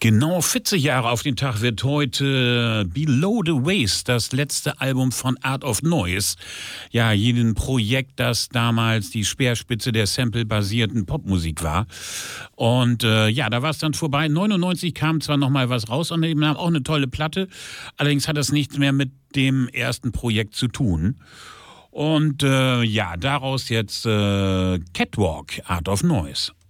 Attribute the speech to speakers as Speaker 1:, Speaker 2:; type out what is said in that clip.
Speaker 1: Genau 40 Jahre auf den Tag wird heute Below the Waves, das letzte Album von Art of Noise. Ja, jedem Projekt, das damals die Speerspitze der samplebasierten Popmusik war. Und ja, da war es dann vorbei. 99 kam zwar noch mal was raus und eben auch eine tolle Platte. Allerdings hat das nichts mehr mit dem ersten Projekt zu tun. Und ja, daraus jetzt Catwalk, Art of Noise.